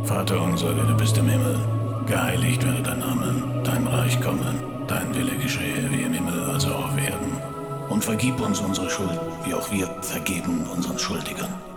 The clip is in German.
Vater unser, der du bist im Himmel, geheiligt werde dein Name, dein Reich komme, dein Wille geschehe wie im Himmel, also auf Erden. Und vergib uns unsere Schuld, wie auch wir vergeben unseren Schuldigern.